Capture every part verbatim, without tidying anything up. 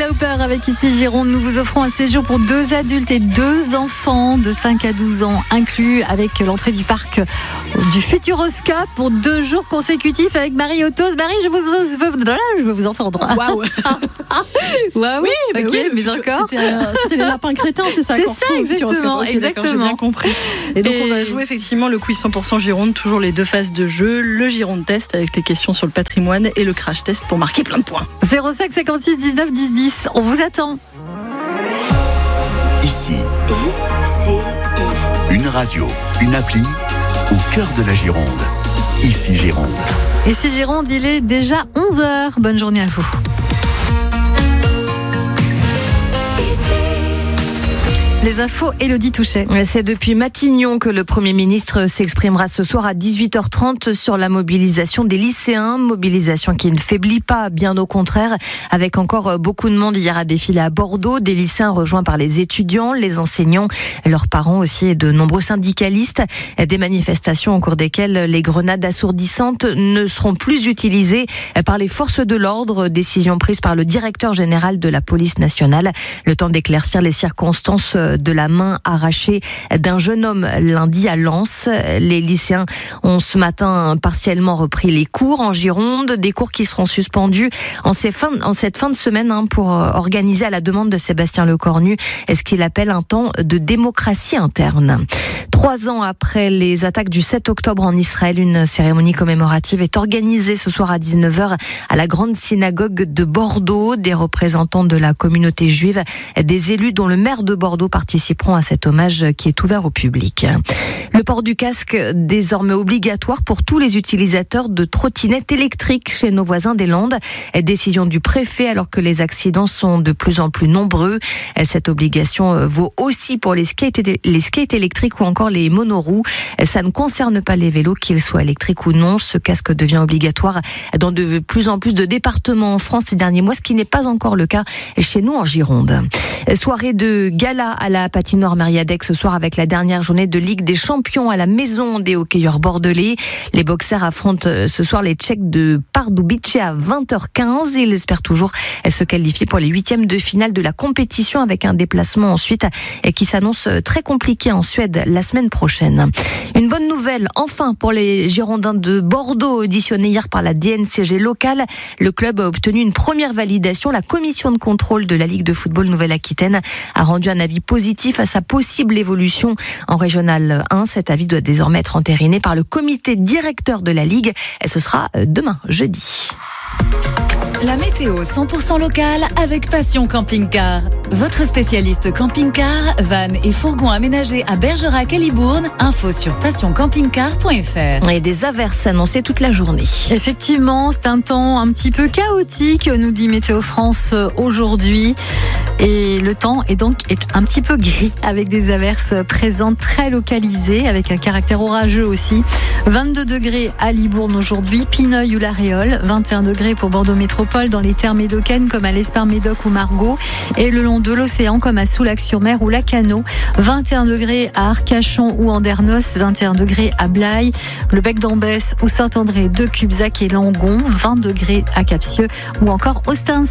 Lauper avec Ici Gironde. Nous vous offrons un séjour pour deux adultes et deux enfants de cinq à douze ans inclus, avec l'entrée du parc du Futuroscope pour deux jours consécutifs avec Marie Autos. Marie, je vous, je, je veux vous entendre. Waouh. Waouh. Oui, ok, oui, mais encore. C'était, euh, c'était les lapins crétins, c'est ça. C'est ça, exactement. Okay, exactement. J'ai bien compris. Et donc et... on va jouer effectivement le quiz cent pour cent Gironde, toujours les deux phases de jeu, le Gironde Test avec les questions sur le patrimoine et le Crash Test pour marquer plein de points. zéro cinq cinquante-six dix-neuf dix dix. On vous attend. Ici, I, C, I. Une radio, une appli au cœur de la Gironde. Ici Gironde. Ici Gironde, il est déjà onze heures. Bonne journée à vous. Les infos, Élodie Touchet. C'est depuis Matignon que le Premier ministre s'exprimera ce soir à dix-huit heures trente sur la mobilisation des lycéens. Mobilisation qui ne faiblit pas, bien au contraire, avec encore beaucoup de monde hier à défiler à Bordeaux. Des lycéens rejoints par les étudiants, les enseignants, leurs parents aussi et de nombreux syndicalistes. Des manifestations au cours desquelles les grenades assourdissantes ne seront plus utilisées par les forces de l'ordre. Décision prise par le directeur général de la police nationale. Le temps d'éclaircir les circonstances de la main arrachée d'un jeune homme lundi à Lens. Les lycéens ont ce matin partiellement repris les cours en Gironde, des cours qui seront suspendus en, ces fins, en cette fin de semaine hein, pour organiser à la demande de Sébastien Lecornu ce qu'il appelle un temps de démocratie interne. Trois ans après les attaques du sept octobre en Israël, une cérémonie commémorative est organisée ce soir à dix-neuf heures à la grande synagogue de Bordeaux. Des représentants de la communauté juive, des élus dont le maire de Bordeaux participeront à cet hommage qui est ouvert au public. Le port du casque désormais obligatoire pour tous les utilisateurs de trottinettes électriques chez nos voisins des Landes. Décision du préfet alors que les accidents sont de plus en plus nombreux. Cette obligation vaut aussi pour les skates, les skates électriques ou encore les monoroues. Ça ne concerne pas les vélos, qu'ils soient électriques ou non. Ce casque devient obligatoire dans de plus en plus de départements en France ces derniers mois, ce qui n'est pas encore le cas chez nous en Gironde. Soirée de gala à la patinoire Mériadec ce soir avec la dernière journée de Ligue des Champions à la maison des hockeyeurs bordelais. Les boxers affrontent ce soir les Tchèques de Pardubice à vingt heures quinze. Ils espèrent toujours se qualifier pour les huitièmes de finale de la compétition avec un déplacement ensuite qui s'annonce très compliqué en Suède la semaine prochaine. Une bonne nouvelle enfin pour les Girondins de Bordeaux auditionnés hier par la D N C G locale. Le club a obtenu une première validation. La commission de contrôle de la Ligue de football Nouvelle-Aquitaine a rendu un avis positif à sa possible évolution en Régional un. Cet avis doit désormais être entériné par le comité directeur de la Ligue et ce sera demain, jeudi. La météo cent pour cent locale avec Passion Camping-Car. Votre spécialiste camping-car, van et fourgon aménagés à Bergerac et Libourne. Info sur passion camping car point f r. Et des averses annoncées toute la journée. Effectivement, c'est un temps un petit peu chaotique, nous dit Météo France aujourd'hui. Et le temps est donc est un petit peu gris avec des averses présentes très localisées avec un caractère orageux aussi. vingt-deux degrés à Libourne aujourd'hui, Pineuil ou La Réole, vingt et un degrés pour Bordeaux Métropole dans les terres médocaines comme à l'Espar-Médoc ou Margaux et le long de l'océan comme à Soulac-sur-Mer ou Lacanau, vingt et un degrés à Arcachon ou Andernos, vingt et un degrés à Blaye, le Bec d'Ambès ou Saint-André de Cubzac et Langon, vingt degrés à Capsieux ou encore Ostens.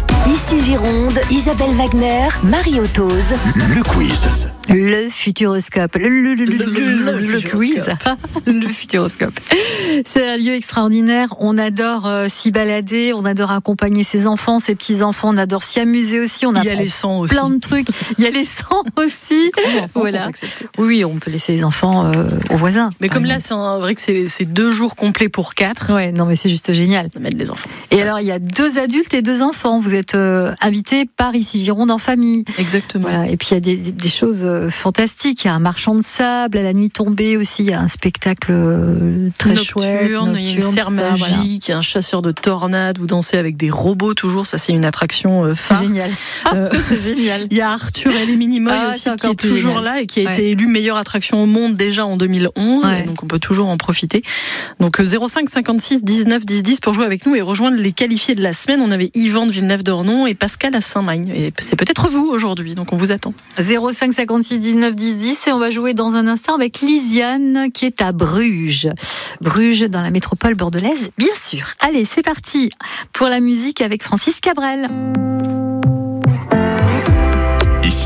Ici Gironde, Isabelle Wagner, Marie Autos. Le quiz. Le Futuroscope. Le, le, le, le, le, le, le quiz. Le Futuroscope. C'est un lieu extraordinaire. On adore euh, s'y balader. On adore accompagner ses enfants, ses petits-enfants. On adore s'y amuser aussi. On Il y a les sangs aussi. Plein de trucs. Il y a les sangs aussi. Les enfants voilà. sont acceptés. Oui, on peut laisser les enfants euh, aux voisins. Mais comme là, c'est un, vrai que c'est, c'est deux jours complets pour quatre. Ouais, non, mais c'est juste génial. De mettre les enfants. Et alors, il y a deux adultes et deux enfants. Vous êtes euh, invités par Ici Gironde en famille. Exactement. Voilà. Et puis, il y a des, des choses euh, fantastiques. Il y a un marchand de sable à la nuit tombée aussi. Il y a un spectacle euh, très nocturne, chouette. Nocturne, il y a une serre ça, magique, voilà. il y a un chasseur de tornades, vous dansez avec des robots toujours. Ça, c'est une attraction euh, phare. C'est génial. Euh, ça, c'est génial. Il y a Arthur et les Minimoys Ah, aussi c'est qui est encore plus toujours génial. là et qui a Ouais. été élu meilleure attraction au monde déjà en deux mille onze. Ouais. Donc on peut toujours en profiter. Donc zéro cinq cinquante-six dix-neuf dix dix pour jouer avec nous et rejoindre les qualifiés de la semaine. On avait Yvan de Villeneuve-d'Ornon et Pascal à Saint-Magne. Et c'est peut-être vous aujourd'hui, donc on vous attend. zéro cinq cinquante-six dix-neuf dix dix et on va jouer dans un instant avec Lisiane qui est à Bruges. Bruges dans la métropole bordelaise, bien sûr. Allez, c'est parti pour la musique avec Francis Cabrel.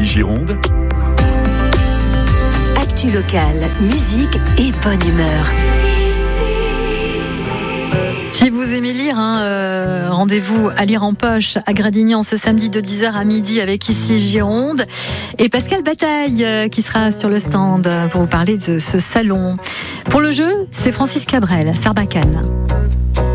Ici Gironde. Actu locale, musique et bonne humeur. Si vous aimez lire, hein, euh, rendez-vous à Lire en Poche à Gradignan ce samedi de dix heures à midi avec Ici Gironde. Et Pascal Bataille euh, qui sera sur le stand pour vous parler de ce salon. Pour le jeu, c'est Francis Cabrel, Sarbacane.